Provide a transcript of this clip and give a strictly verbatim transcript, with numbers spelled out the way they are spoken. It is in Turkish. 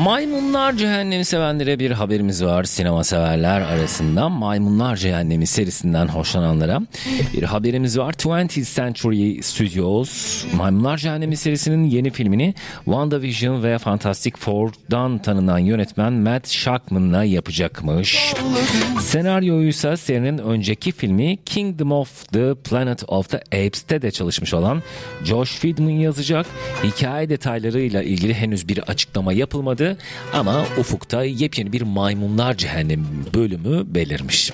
Maymunlar Cehennemi sevenlere bir haberimiz var. Sinema severler arasında Maymunlar Cehennemi serisinden hoşlananlara bir haberimiz var. twentieth Century Studios Maymunlar Cehennemi serisinin yeni filmini WandaVision ve Fantastic Four'dan tanınan yönetmen Matt Shakman'la yapacakmış. Senaryoyu ise serinin önceki filmi Kingdom of the Planet of the Apes'te de çalışmış olan Josh Friedman yazacak. Hikaye detaylarıyla ilgili henüz bir açıklama yapılmadı ama ufukta yepyeni bir Maymunlar Cehennemi bölümü belirmiş.